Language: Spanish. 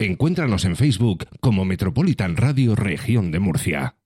Encuéntranos en Facebook como Metropolitan Radio Región de Murcia.